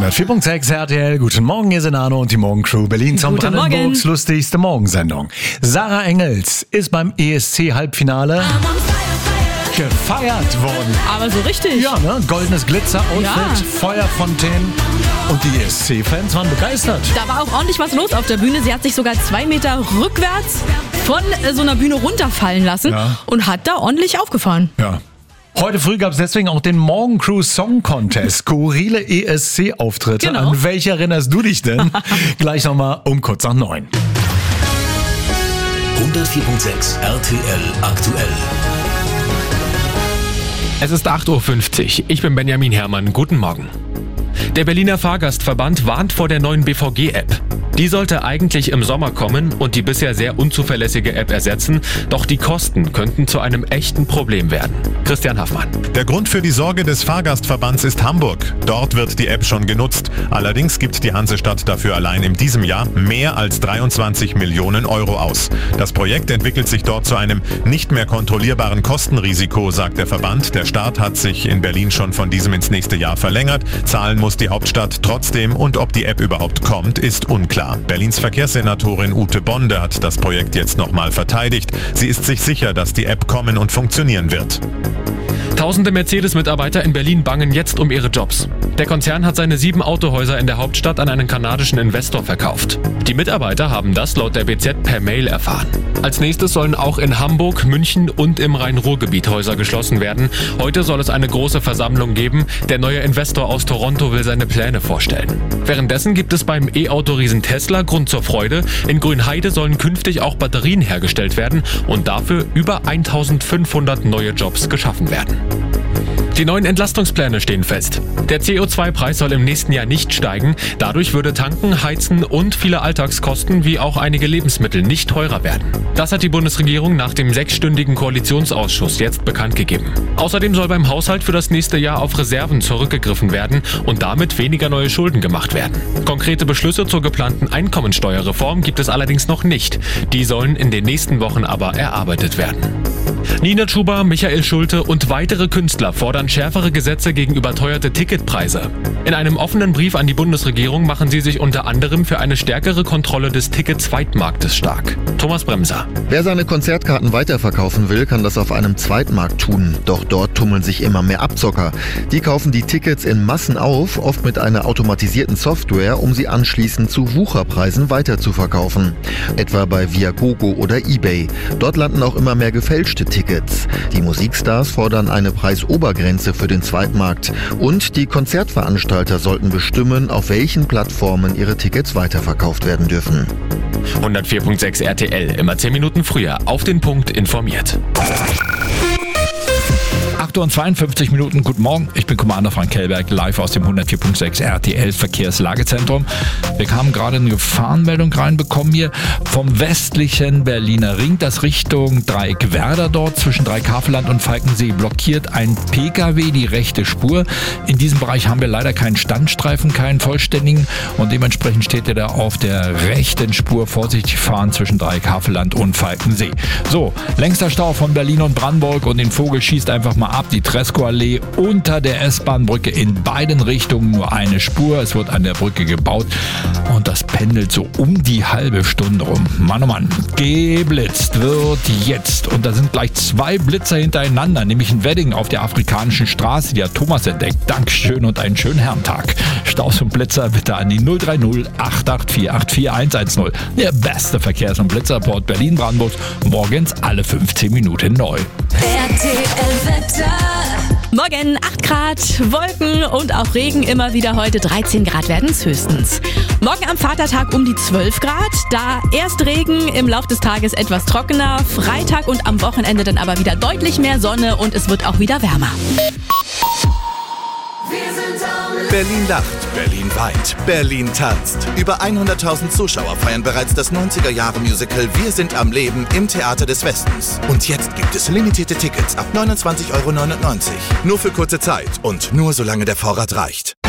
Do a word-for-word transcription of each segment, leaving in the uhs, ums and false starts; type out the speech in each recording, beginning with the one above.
hundertvier Komma sechs R T L, guten Morgen, hier sind Arno und die Morgencrew, Berlins und Brandenburgs lustigste Morgensendung. Sarah Engels ist beim E S C-Halbfinale gefeiert worden. Aber so richtig. Ja, ne? Goldenes Glitzer-Outfit, Ja. Feuerfontänen und die E S C-Fans waren begeistert. Da war auch ordentlich was los auf der Bühne. Sie hat sich sogar zwei Meter rückwärts von äh, so einer Bühne runterfallen lassen Ja. und hat da ordentlich aufgefahren. Ja. Heute früh gab es deswegen auch den Morgencrew Song Contest. Skurrile E S C-Auftritte. Genau. An welche erinnerst du dich denn? Gleich nochmal um kurz nach neun. hundertvier Komma sechs R T L aktuell. Es ist acht Uhr fünfzig. Ich bin Benjamin Herrmann. Guten Morgen. Der Berliner Fahrgastverband warnt vor der neuen B V G-App. Die sollte eigentlich im Sommer kommen und die bisher sehr unzuverlässige App ersetzen. Doch die Kosten könnten zu einem echten Problem werden. Christian Haffmann. Der Grund für die Sorge des Fahrgastverbands ist Hamburg. Dort wird die App schon genutzt. Allerdings gibt die Hansestadt dafür allein in diesem Jahr mehr als dreiundzwanzig Millionen Euro aus. Das Projekt entwickelt sich dort zu einem nicht mehr kontrollierbaren Kostenrisiko, sagt der Verband. Der Start hat sich in Berlin schon von diesem ins nächste Jahr verlängert. Zahlen muss die Hauptstadt trotzdem und ob die App überhaupt kommt, ist unklar. Berlins Verkehrssenatorin Ute Bonde hat das Projekt jetzt nochmal verteidigt. Sie ist sich sicher, dass die App kommen und funktionieren wird. Tausende Mercedes-Mitarbeiter in Berlin bangen jetzt um ihre Jobs. Der Konzern hat seine sieben Autohäuser in der Hauptstadt an einen kanadischen Investor verkauft. Die Mitarbeiter haben das laut der B Z per Mail erfahren. Als nächstes sollen auch in Hamburg, München und im Rhein-Ruhr-Gebiet Häuser geschlossen werden. Heute soll es eine große Versammlung geben. Der neue Investor aus Toronto will seine Pläne vorstellen. Währenddessen gibt es beim E-Auto-Riesen Tesla Grund zur Freude. In Grünheide sollen künftig auch Batterien hergestellt werden und dafür über eintausendfünfhundert neue Jobs geschaffen werden. Die neuen Entlastungspläne stehen fest. Der C O zwei Preis soll im nächsten Jahr nicht steigen. Dadurch würde Tanken, Heizen und viele Alltagskosten wie auch einige Lebensmittel nicht teurer werden. Das hat die Bundesregierung nach dem sechsstündigen Koalitionsausschuss jetzt bekannt gegeben. Außerdem soll beim Haushalt für das nächste Jahr auf Reserven zurückgegriffen werden und damit weniger neue Schulden gemacht werden. Konkrete Beschlüsse zur geplanten Einkommensteuerreform gibt es allerdings noch nicht. Die sollen in den nächsten Wochen aber erarbeitet werden. Nina Chuba, Michael Schulte und weitere Künstler fordern schärfere Gesetze gegen überteuerte Ticketpreise. In einem offenen Brief an die Bundesregierung machen sie sich unter anderem für eine stärkere Kontrolle des Ticket-Zweitmarktes stark. Thomas Bremser. Wer seine Konzertkarten weiterverkaufen will, kann das auf einem Zweitmarkt tun. Doch dort tummeln sich immer mehr Abzocker. Die kaufen die Tickets in Massen auf, oft mit einer automatisierten Software, um sie anschließend zu Wucherpreisen weiterzuverkaufen. Etwa bei Viagogo oder eBay. Dort landen auch immer mehr gefälschte Tickets. Die Musikstars fordern eine Preisobergrenze für den Zweitmarkt. Und die Konzertveranstalter sollten bestimmen, auf welchen Plattformen ihre Tickets weiterverkauft werden dürfen. hundertvier Komma sechs R T L, immer zehn Minuten früher, auf den Punkt informiert. acht Uhr zweiundfünfzig Minuten, guten Morgen. Ich bin Commander Frank Kellberg, live aus dem hundertvier Komma sechs R T L Verkehrslagezentrum. Wir haben gerade eine Gefahrenmeldung reinbekommen hier vom westlichen Berliner Ring. Das Richtung Dreieck Werder dort zwischen Dreieck-Havelland und Falkensee blockiert ein P K W die rechte Spur. In diesem Bereich haben wir leider keinen Standstreifen, keinen vollständigen und dementsprechend steht er da auf der rechten Spur. Vorsichtig fahren zwischen Dreieck-Havelland und Falkensee. So, längster Stau von Berlin und Brandenburg und den Vogel schießt einfach mal ab. Die Tresco-Allee unter der S-Bahn-Brücke in beiden Richtungen nur eine Spur. Es wird an der Brücke gebaut und das pendelt so um die halbe Stunde rum. Mann, oh Mann, geblitzt wird jetzt. Und da sind gleich zwei Blitzer hintereinander, nämlich ein Wedding auf der afrikanischen Straße. Die hat Thomas entdeckt. Dankeschön und einen schönen Herrentag. Staus und Blitzer bitte an die null drei null acht acht vier acht vier eins eins null. Der beste Verkehrs- und Blitzerport Berlin-Brandenburg. Morgens alle fünfzehn Minuten neu. R T L-Wetter. Morgen acht Grad, Wolken und auch Regen immer wieder heute. dreizehn Grad werden es höchstens. Morgen am Vatertag um die zwölf Grad. Da erst Regen, im Laufe des Tages etwas trockener. Freitag und am Wochenende dann aber wieder deutlich mehr Sonne und es wird auch wieder wärmer. Berlin lacht, Berlin weint, Berlin tanzt. Über hunderttausend Zuschauer feiern bereits das neunziger-Jahre-Musical Wir sind am Leben im Theater des Westens. Und jetzt gibt es limitierte Tickets ab neunundzwanzig Euro neunundneunzig. Nur für kurze Zeit und nur solange der Vorrat reicht.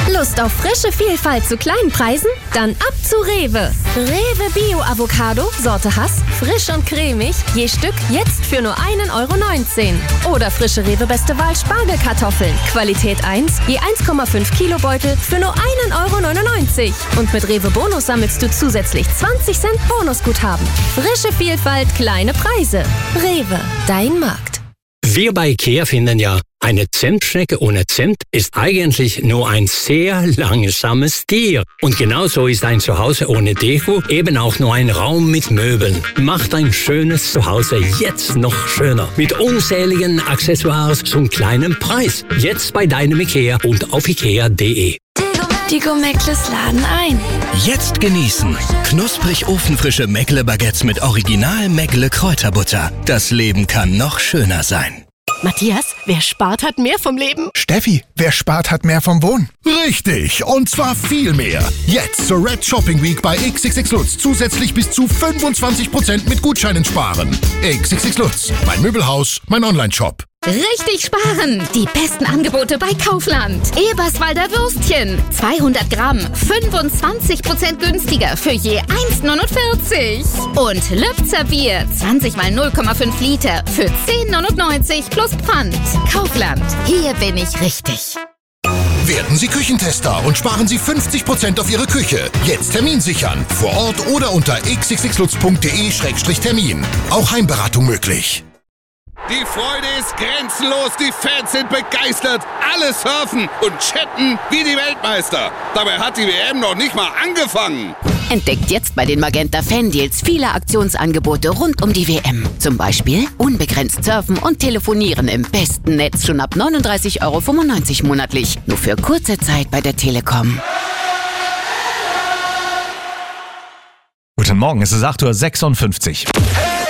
Lust auf frische Vielfalt zu kleinen Preisen? Dann ab zu Rewe. Rewe Bio Avocado, Sorte Hass, frisch und cremig, je Stück jetzt für nur ein Euro neunzehn. Oder frische Rewe Beste Wahl Spargelkartoffeln, Qualität eins, je eins Komma fünf Kilo Beutel für nur ein Euro neunundneunzig. Und mit Rewe Bonus sammelst du zusätzlich zwanzig Cent Bonusguthaben. Frische Vielfalt, kleine Preise. Rewe, dein Markt. Wir bei IKEA finden ja, eine Zimtschnecke ohne Zimt ist eigentlich nur ein sehr langsames Tier. Und genauso ist ein Zuhause ohne Deko eben auch nur ein Raum mit Möbeln. Macht ein schönes Zuhause jetzt noch schöner. Mit unzähligen Accessoires zum kleinen Preis. Jetzt bei deinem IKEA und auf ikea punkt de. Die Gomeckles laden ein. Jetzt genießen. Knusprig ofenfrische Meckle-Baguettes mit Original Meckle-Kräuterbutter. Das Leben kann noch schöner sein. Matthias, wer spart, hat mehr vom Leben. Steffi, wer spart, hat mehr vom Wohnen. Richtig, und zwar viel mehr. Jetzt zur Red Shopping Week bei X X X Lutz zusätzlich bis zu fünfundzwanzig Prozent mit Gutscheinen sparen. X X X Lutz, mein Möbelhaus, mein Online-Shop. Richtig sparen! Die besten Angebote bei Kaufland. Eberswalder Würstchen. zweihundert Gramm, fünfundzwanzig Prozent günstiger für je eins neunundvierzig. Und Lübzer Bier, zwanzig mal null Komma fünf Liter für zehn neunundneunzig plus Pfand. Kaufland, hier bin ich richtig. Werden Sie Küchentester und sparen Sie fünfzig Prozent auf Ihre Küche. Jetzt Termin sichern. Vor Ort oder unter x x x lutz punkt de Schrägstrich Termin. Auch Heimberatung möglich. Die Freude ist grenzenlos, die Fans sind begeistert, alle surfen und chatten wie die Weltmeister. Dabei hat die W M noch nicht mal angefangen. Entdeckt jetzt bei den Magenta Fan-Deals viele Aktionsangebote rund um die W M. Zum Beispiel unbegrenzt surfen und telefonieren im besten Netz schon ab neununddreißig Euro fünfundneunzig monatlich. Nur für kurze Zeit bei der Telekom. Guten Morgen, es ist acht Uhr sechsundfünfzig.